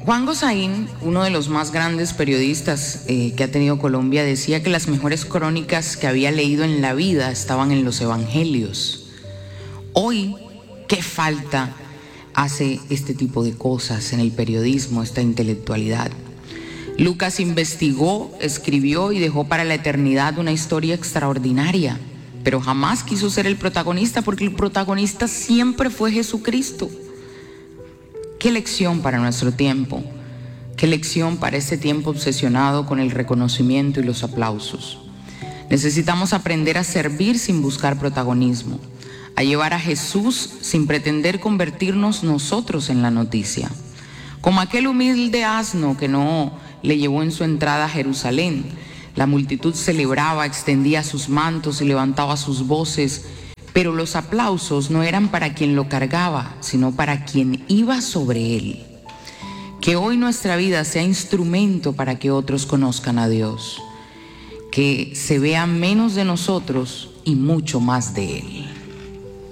Juan Gosaín, uno de los más grandes periodistas que ha tenido Colombia, decía que las mejores crónicas que había leído en la vida estaban en los evangelios. Hoy, ¿qué falta hace este tipo de cosas en el periodismo, esta intelectualidad? Lucas investigó, escribió y dejó para la eternidad una historia extraordinaria, pero jamás quiso ser el protagonista, porque el protagonista siempre fue Jesucristo. ¿Qué lección para nuestro tiempo? ¿Qué lección para este tiempo obsesionado con el reconocimiento y los aplausos? Necesitamos aprender a servir sin buscar protagonismo, a llevar a Jesús sin pretender convertirnos nosotros en la noticia. Como aquel humilde asno que no le llevó en su entrada a Jerusalén. La multitud celebraba, extendía sus mantos y levantaba sus voces, pero los aplausos no eran para quien lo cargaba, sino para quien iba sobre él. Que hoy nuestra vida sea instrumento para que otros conozcan a Dios, que se vea menos de nosotros y mucho más de Él.